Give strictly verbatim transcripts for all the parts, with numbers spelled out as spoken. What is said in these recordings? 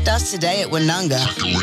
Us today at Winunga.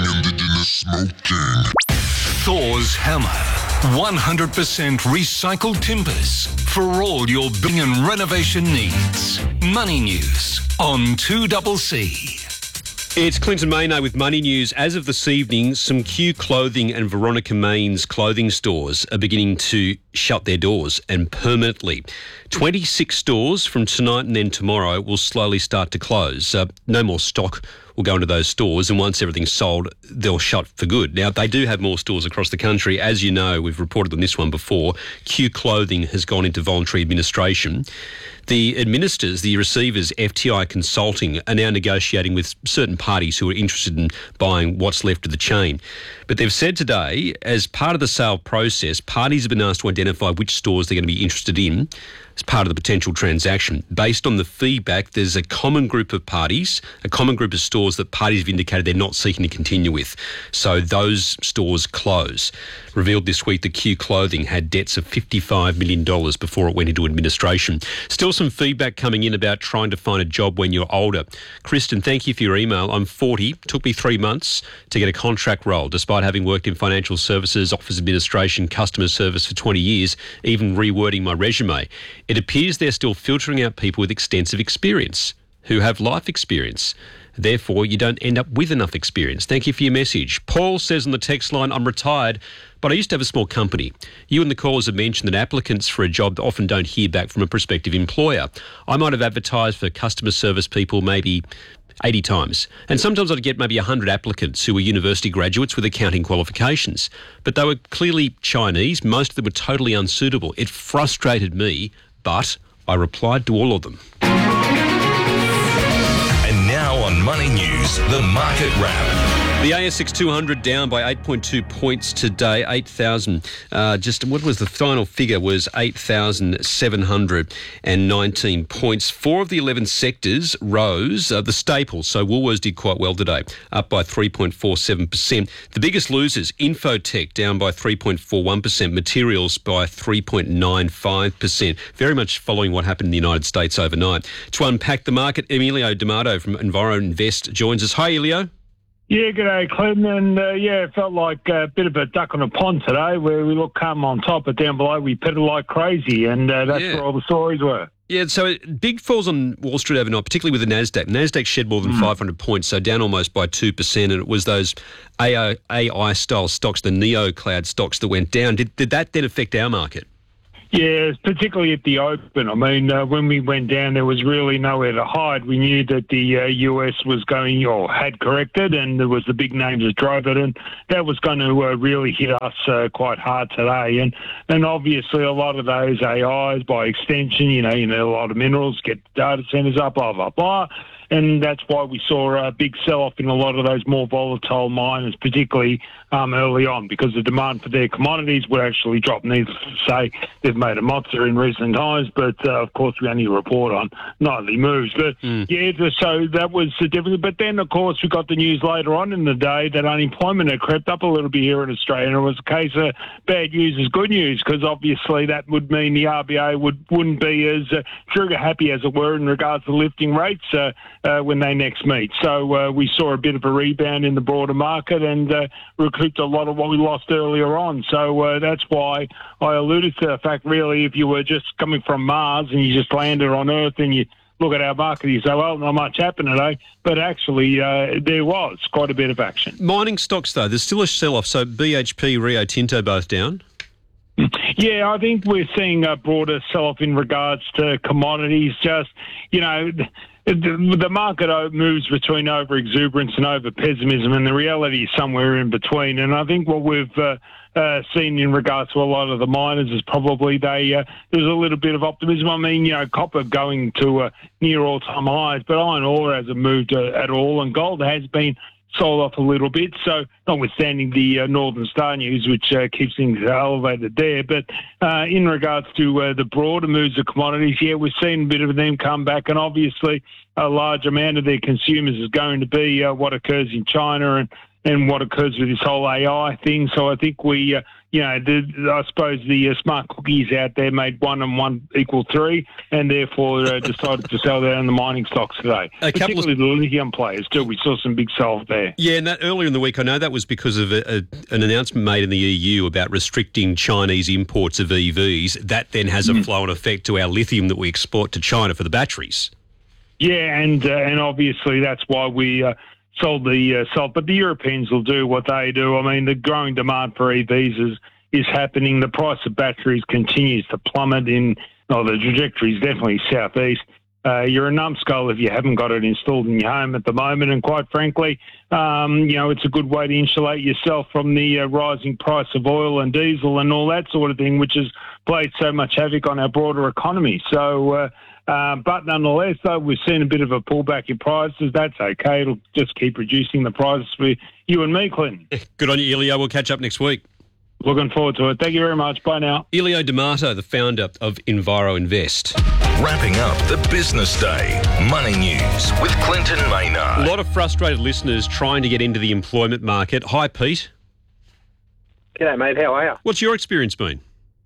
Thor's Hammer. one hundred percent recycled timbers for all your building and renovation needs. Money News on two C C. It's Clinton Mayno with Money News. As of this evening, some Q Clothing and Veronica Main's clothing stores are beginning to shut their doors, and permanently. twenty-six stores from tonight and then tomorrow will slowly start to close. Uh, no more stock will go into those stores, and once everything's sold, they'll shut for good. Now, they do have more stores across the country. As you know, we've reported on this one before, Q Clothing has gone into voluntary administration. The administrators, the receivers, F T I Consulting, are now negotiating with certain parties who are interested in buying what's left of the chain. But they've said today, as part of the sale process, parties have been asked to identify which stores they're going to be interested in as part of the potential transaction. Based on the feedback, there's a common group of parties, a common group of stores that parties have indicated they're not seeking to continue with. So those stores close. Revealed this week that Q Clothing had debts of fifty-five million dollars before it went into administration. Still some feedback coming in about trying to find a job when you're older. Kristen, thank you for your email. I'm forty. Took me three months to get a contract role, despite having worked in financial services, office administration, customer service for twenty years, even rewording my resume. It appears they're still filtering out people with extensive experience, who have life experience. Therefore, you don't end up with enough experience. Thank you for your message. Paul says on the text line, I'm retired, but I used to have a small company. You and the callers have mentioned that applicants for a job often don't hear back from a prospective employer. I might have advertised for customer service people maybe eighty times. And sometimes I'd get maybe one hundred applicants who were university graduates with accounting qualifications. But they were clearly Chinese. Most of them were totally unsuitable. It frustrated me, but I replied to all of them. And now on Money News, the Market Wrap. The A S X two hundred down by eight point two points today, eight thousand. Uh, just what was the final figure was eight thousand seven hundred nineteen points. Four of the eleven sectors rose. Uh, the staples, so Woolworths did quite well today, up by three point four seven percent. The biggest losers, Infotech down by three point four one percent, materials by three point nine five percent. Very much following what happened in the United States overnight. To unpack the market, Emilio D'Amato from Enviro Invest joins us. Hi, Emilio. Yeah, g'day, Clinton. And, uh, yeah, it felt like a bit of a duck on a pond today where we look calm on top, but down below we pedal like crazy, and uh, that's yeah. where all the stories were. Yeah, so big falls on Wall Street overnight, particularly with the Nasdaq. Nasdaq shed more than mm. five hundred points, so down almost by two percent, and it was those A I-style stocks, the neo-cloud stocks that went down. Did, did that then affect our market? Yeah, particularly at the open. I mean, uh, when we went down, there was really nowhere to hide. We knew that the uh, U S was going, or had corrected, and there was the big names that drove it, and that was going to uh, really hit us uh, quite hard today. And and obviously, a lot of those A Is, by extension, you know, you know, a lot of minerals, get data centers up, blah blah blah. And that's why we saw a big sell-off in a lot of those more volatile miners, particularly um, early on, because the demand for their commodities would actually drop. Needless to say, they've made a monster in recent times, but uh, of course we only report on nightly moves. But mm. yeah, so that was difficult. But then, of course, we got the news later on in the day that unemployment had crept up a little bit here in Australia, and it was a case of bad news is good news, because obviously that would mean the R B A would, wouldn't be as uh, trigger-happy, as it were, in regards to lifting rates uh, Uh, when they next meet. So uh, we saw a bit of a rebound in the broader market and uh, recouped a lot of what we lost earlier on. So uh, that's why I alluded to the fact, really, if you were just coming from Mars and you just landed on Earth and you look at our market, you say, well, not much happened today. But actually, uh, there was quite a bit of action. Mining stocks, though, there's still a sell-off. So B H P, Rio Tinto both down? Yeah, I think we're seeing a broader sell-off in regards to commodities. Just, you know, the, the market moves between over-exuberance and over-pessimism, and the reality is somewhere in between. And I think what we've uh, uh, seen in regards to a lot of the miners is probably they uh, there's a little bit of optimism. I mean, you know, copper going to uh, near all-time highs, but iron ore hasn't moved uh, at all, and gold has been sold off a little bit, so notwithstanding the uh, Northern Star news, which uh, keeps things elevated there. But uh, in regards to uh, the broader moves of commodities, yeah, we've seen a bit of them come back, and obviously a large amount of their consumers is going to be uh, what occurs in China and and what occurs with this whole A I thing. So I think we, uh, you know, the, I suppose the uh, smart cookies out there made one and one equal three, and therefore uh, decided to sell down the mining stocks today. A couple Particularly of the lithium players too. We saw some big sales there. Yeah, and that earlier in the week, I know that was because of a, a, an announcement made in the E U about restricting Chinese imports of E Vs. That then has a mm. flow-on effect to our lithium that we export to China for the batteries. Yeah, and uh, and obviously that's why we uh, sold the uh, salt. But the Europeans will do what they do. I mean, the growing demand for E Vs is, is happening. The price of batteries continues to plummet in, oh, the trajectory is definitely southeast. Uh, you're a numbskull if you haven't got it installed in your home at the moment. And quite frankly, um, you know, it's a good way to insulate yourself from the uh, rising price of oil and diesel and all that sort of thing, which has played so much havoc on our broader economy. So, uh, uh, but nonetheless, though, we've seen a bit of a pullback in prices. That's okay. It'll just keep reducing the prices for you and me, Clinton. Good on you, Elio. We'll catch up next week. Looking forward to it. Thank you very much. Bye now. Elio D'Amato, the founder of Enviro Invest. Wrapping up the business day. Money News with Clinton Maynard. A lot of frustrated listeners trying to get into the employment market. Hi, Pete. G'day, mate. How are you? What's your experience been?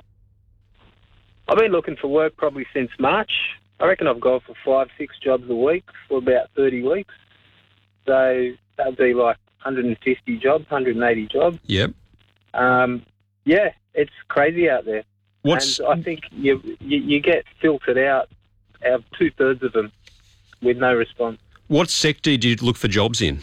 I've been looking for work probably since March. I reckon I've gone for five, six jobs a week for about thirty weeks. So that'd be like one hundred fifty jobs, one hundred eighty jobs. Yep. Um, yeah, it's crazy out there. What's... And I think you, you you get filtered out of two-thirds of them with no response. What sector do you look for jobs in?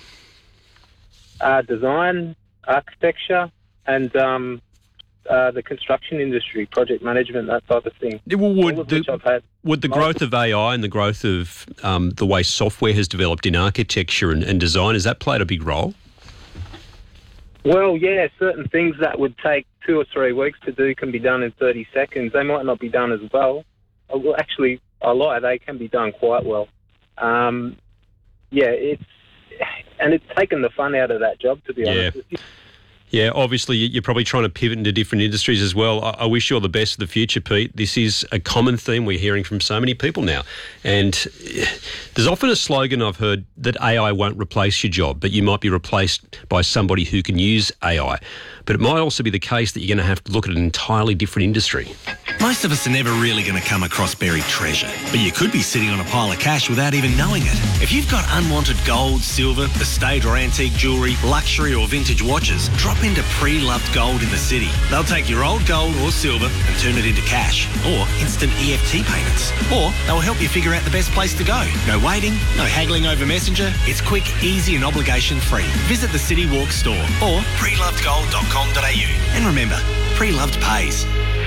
Uh, design, architecture, and um, uh, the construction industry, project management, that type of thing. Well, would, All of the, which I've had. would the growth of A I and the growth of um, the way software has developed in architecture and, and design, has that played a big role? Well, yeah, certain things that would take two or three weeks to do can be done in thirty seconds. They might not be done as well. Well, actually, I lie, they can be done quite well. Um, yeah, it's and it's taken the fun out of that job, to be yeah. honest with you. Yeah, obviously you're probably trying to pivot into different industries as well. I wish you all the best for the future, Pete. This is a common theme we're hearing from so many people now. And there's often a slogan I've heard that A I won't replace your job, but you might be replaced by somebody who can use A I. But it might also be the case that you're going to have to look at an entirely different industry. Most of us are never really going to come across buried treasure, but you could be sitting on a pile of cash without even knowing it. If you've got unwanted gold, silver, estate or antique jewellery, luxury or vintage watches, drop into Pre-Loved Gold in the city. They'll take your old gold or silver and turn it into cash or instant E F T payments. Or they'll help you figure out the best place to go. No waiting, no haggling over Messenger. It's quick, easy and obligation free. Visit the City Walk store or pre loved gold dot com dot a u. And remember, pre-loved pays.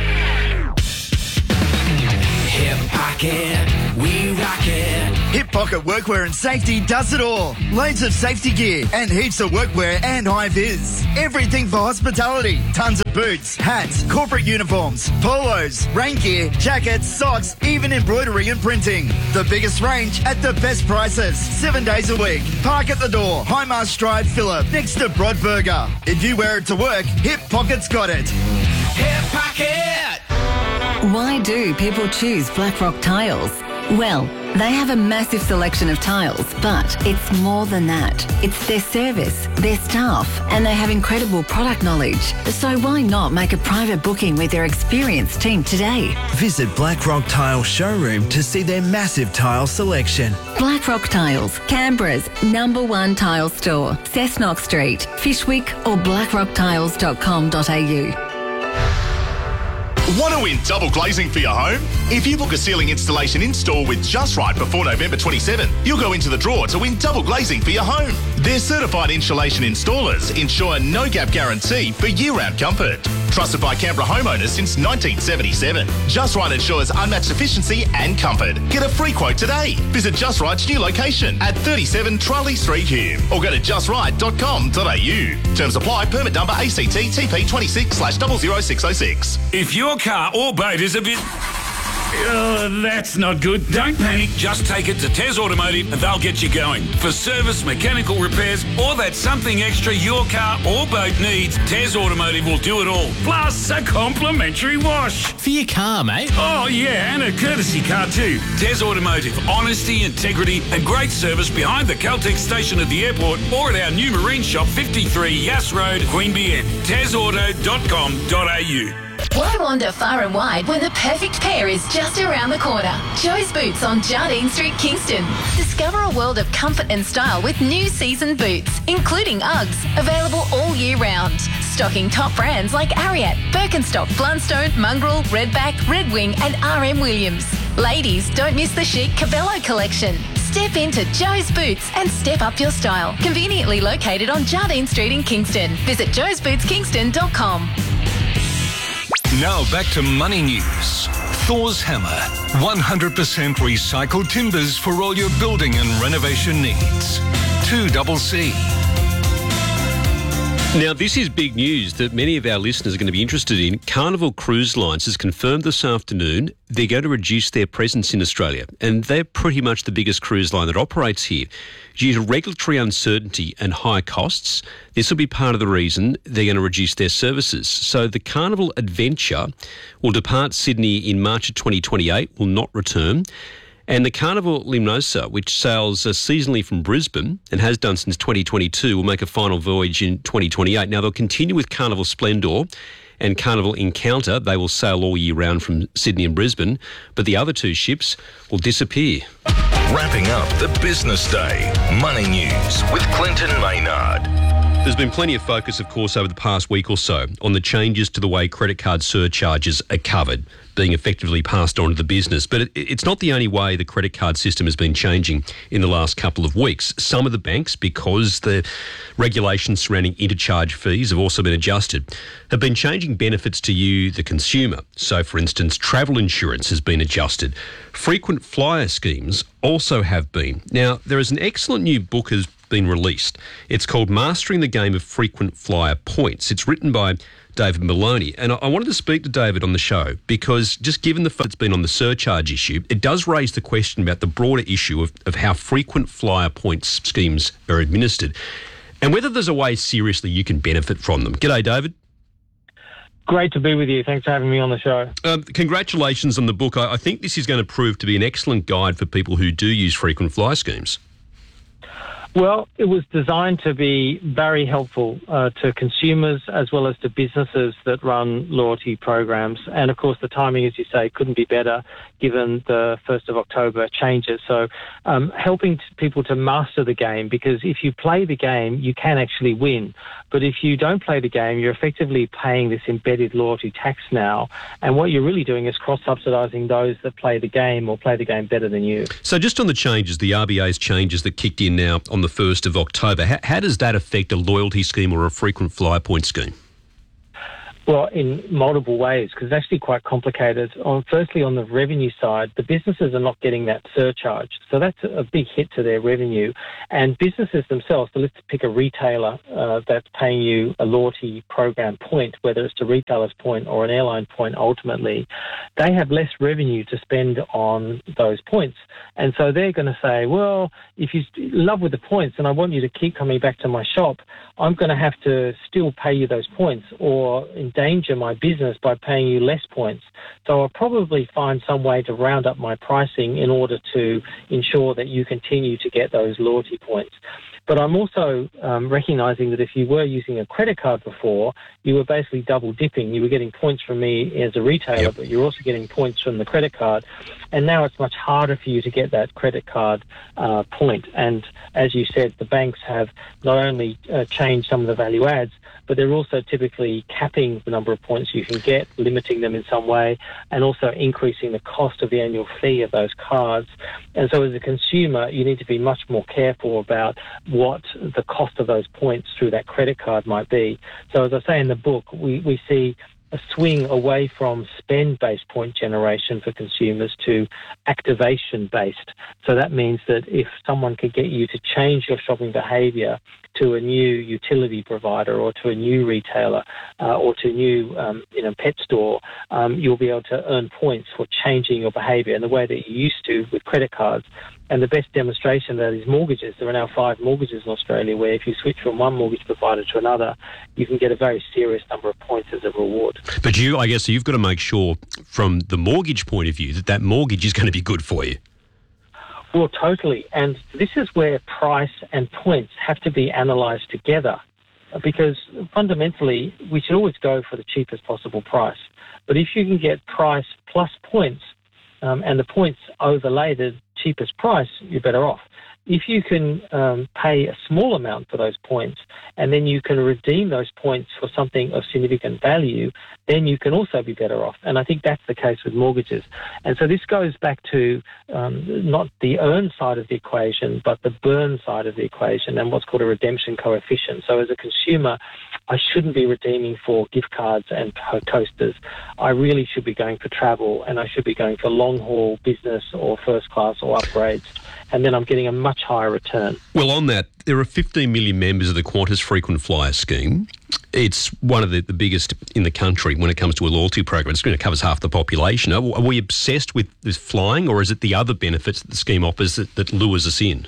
Hip Pocket, we rock it. Hip Pocket Workwear and Safety does it all. Loads of safety gear and heaps of workwear and high-vis. Everything for hospitality. Tons of boots, hats, corporate uniforms, polos, rain gear, jackets, socks, even embroidery and printing. The biggest range at the best prices. Seven days a week. Park at the door. Highmast Drive, Phillip, next to Broadburger. If you wear it to work, Hip Pocket's got it. Hip Pocket! Why do people choose Blackrock Tiles? Well, they have a massive selection of tiles, but it's more than that. It's their service, their staff, and they have incredible product knowledge. So why not make a private booking with their experienced team today? Visit Blackrock Tile Showroom to see their massive tile selection. Blackrock Tiles, Canberra's number one tile store. Cessnock Street, Fishwick or blackrock tiles dot com dot a u. Want to win double glazing for your home? If you book a ceiling installation in-store with Just Right before November twenty-seventh, you'll go into the draw to win double glazing for your home. Their certified insulation installers ensure no-gap guarantee for year-round comfort. Trusted by Canberra homeowners since nineteen seventy-seven. Just Right ensures unmatched efficiency and comfort. Get a free quote today. Visit Just Right's new location at thirty-seven Charlie Street, Hume, or go to just right dot com dot a u. Terms apply. Permit number A C T T P twenty-six slash double zero six oh six. If your car or boat is a bit... Oh, that's not good. Don't panic. Just take it to Tez Automotive and they'll get you going. For service, mechanical repairs, or that something extra your car or boat needs, Tez Automotive will do it all. Plus a complimentary wash. For your car, mate. Oh, yeah, and a courtesy car too. Tez Automotive. Honesty, integrity and great service behind the Caltex station at the airport or at our new marine shop, fifty-three Yass Road, Queanbeyan. tez auto dot com dot a u. Why wander far and wide when the perfect pair is just around the corner? Joe's Boots on Jardine Street, Kingston. Discover a world of comfort and style with new season boots, including Uggs, available all year round. Stocking top brands like Ariat, Birkenstock, Blundstone, Mongrel, Redback, Red Wing and R M Williams. Ladies, don't miss the chic Cabello collection. Step into Joe's Boots and step up your style. Conveniently located on Jardine Street in Kingston. Visit joes boots kingston dot com. Now back to Money News. Thor's Hammer. one hundred percent recycled timbers for all your building and renovation needs. two C C. Now, this is big news that many of our listeners are going to be interested in. Carnival Cruise Lines has confirmed this afternoon they're going to reduce their presence in Australia, and they're pretty much the biggest cruise line that operates here. Due to regulatory uncertainty and high costs, this will be part of the reason they're going to reduce their services. So the Carnival Adventure will depart Sydney in March of twenty twenty-eight, will not return. And the Carnival Limnosa, which sails uh, seasonally from Brisbane and has done since twenty twenty-two, will make a final voyage in twenty twenty-eight. Now, they'll continue with Carnival Splendor and Carnival Encounter. They will sail all year round from Sydney and Brisbane, but the other two ships will disappear. Wrapping up the business day. Money News with Clinton Maynard. There's been plenty of focus, of course, over the past week or so on the changes to the way credit card surcharges are covered, being effectively passed on to the business. But it, it's not the only way the credit card system has been changing in the last couple of weeks. Some of the banks, because the regulations surrounding interchange fees have also been adjusted, have been changing benefits to you, the consumer. So, for instance, travel insurance has been adjusted. Frequent flyer schemes also have been. Now, there is an excellent new book has been released. It's called Mastering the Game of Frequent Flyer Points. It's written by David Maloney. And I wanted to speak to David on the show because just given the fact it's been on the surcharge issue, it does raise the question about the broader issue of, of how frequent flyer points schemes are administered and whether there's a way seriously you can benefit from them. G'day, David. Great to be with you. Thanks for having me on the show. Um, congratulations on the book. I, I think this is going to prove to be an excellent guide for people who do use frequent flyer schemes. Well, it was designed to be very helpful uh, to consumers as well as to businesses that run loyalty programs. And, of course, the timing, as you say, couldn't be better given the first of October changes. So um, helping t- people to master the game, because if you play the game, you can actually win. But if you don't play the game, you're effectively paying this embedded loyalty tax now. And what you're really doing is cross-subsidising those that play the game or play the game better than you. So just on the changes, the R B A's changes that kicked in now on the first of October, how, how does that affect a loyalty scheme or a frequent flyer point scheme? Well, in multiple ways, because it's actually quite complicated. On, firstly, on the revenue side, the businesses are not getting that surcharge. So that's a big hit to their revenue. And businesses themselves, so let's pick a retailer uh, that's paying you a loyalty program point, whether it's a retailer's point or an airline point ultimately, they have less revenue to spend on those points. And so they're going to say, well, if you love with the points and I want you to keep coming back to my shop, I'm going to have to still pay you those points or endanger my business by paying you less points. So I'll probably find some way to round up my pricing in order to ensure that you continue to get those loyalty points. But I'm also um, recognising that if you were using a credit card before, you were basically double dipping. You were getting points from me as a retailer, yep. but you're also getting points from the credit card. And now it's much harder for you to get that credit card uh, point. And as you said, the banks have not only uh, changed some of the value adds, but they're also typically capping the number of points you can get, limiting them in some way, and also increasing the cost of the annual fee of those cards. And so as a consumer, you need to be much more careful about what the cost of those points through that credit card might be. So as I say in the book, we, we see a swing away from spend-based point generation for consumers to activation-based. So that means that if someone could get you to change your shopping behaviour to a new utility provider or to a new retailer uh, or to a new um, you know, pet store, um, you'll be able to earn points for changing your behaviour in the way that you used to with credit cards. And the best demonstration of that is mortgages. There are now five mortgages in Australia where if you switch from one mortgage provider to another, you can get a very serious number of points as a reward. But you, I guess, you've got to make sure from the mortgage point of view that that mortgage is going to be good for you. Well, totally. And this is where price and points have to be analysed together, because fundamentally we should always go for the cheapest possible price. But if you can get price plus points um, and the points overlay the cheapest price, you're better off. If you can um, pay a small amount for those points and then you can redeem those points for something of significant value, then you can also be better off. And I think that's the case with mortgages. And so this goes back to um, not the earn side of the equation, but the burn side of the equation and what's called a redemption coefficient. So as a consumer, I shouldn't be redeeming for gift cards and coasters. I really should be going for travel, and I should be going for long-haul business or first class or upgrades. And then I'm getting a much higher return. Well, on that, there are fifteen million members of the Qantas Frequent Flyer scheme. It's one of the, the biggest in the country when it comes to a loyalty program. It's going to cover half the population. Are, are we obsessed with this flying, or is it the other benefits that the scheme offers that, that lures us in?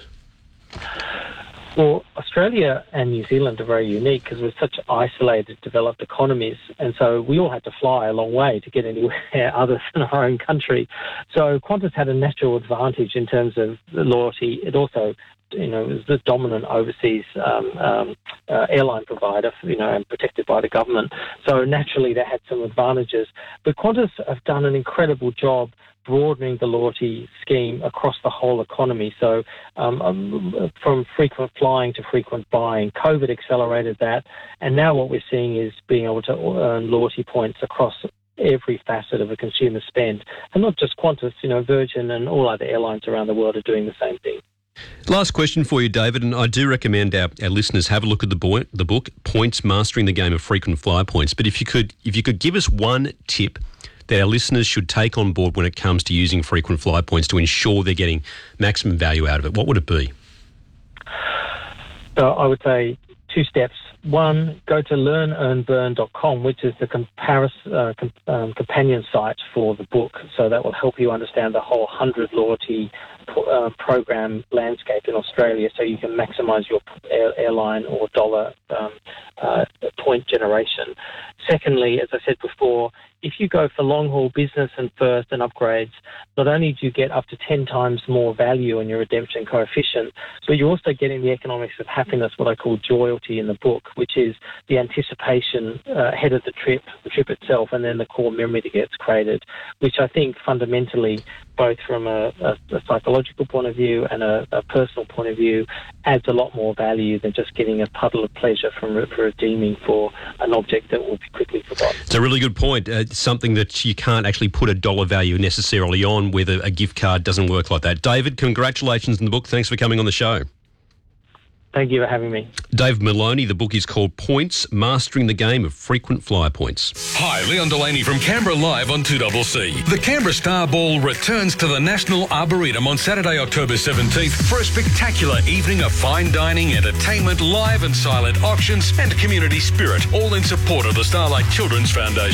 Well, Australia and New Zealand are very unique because we're such isolated, developed economies, and so we all had to fly a long way to get anywhere other than our own country. So Qantas had a natural advantage in terms of the loyalty. It also, you know, was the dominant overseas um, um, uh, airline provider, you know, and protected by the government. So naturally, they had some advantages. But Qantas have done an incredible job broadening the loyalty scheme across the whole economy. So um, um, from frequent flying to frequent buying, COVID accelerated that. And now what we're seeing is being able to earn loyalty points across every facet of a consumer spend. And not just Qantas, you know, Virgin and all other airlines around the world are doing the same thing. Last question for you, David, and I do recommend our, our listeners have a look at the, boy, the book, Points, Mastering the Game of Frequent Flyer Points. But if you could, if you could give us one tip that our listeners should take on board when it comes to using frequent flyer points to ensure they're getting maximum value out of it, what would it be? So I would say two steps. One, go to learn earn burn dot com, which is the comparis- uh, com- um, companion site for the book. So that will help you understand the whole one hundred loyalty uh, program landscape in Australia, so you can maximise your air- airline or dollar um, uh, point generation. Secondly, as I said before, if you go for long-haul business and first and upgrades, not only do you get up to ten times more value in your redemption coefficient, but you're also getting the economics of happiness, what I call joyalty in the book, which is the anticipation uh, ahead of the trip, the trip itself, and then the core memory that gets created, which I think fundamentally, both from a, a, a psychological point of view and a, a personal point of view, adds a lot more value than just getting a puddle of pleasure from re- for redeeming for an object that will be quickly forgotten. It's a really good point. Uh, something that you can't actually put a dollar value necessarily on, whether a gift card doesn't work like that. David, congratulations on the book. Thanks for coming on the show. Thank you for having me. Dave Maloney, the book is called Points, Mastering the Game of Frequent Flyer Points. Hi, Leon Delaney from Canberra Live on two C C. The Canberra Star Ball returns to the National Arboretum on Saturday, October seventeenth for a spectacular evening of fine dining, entertainment, live and silent auctions and community spirit, all in support of the Starlight Children's Foundation.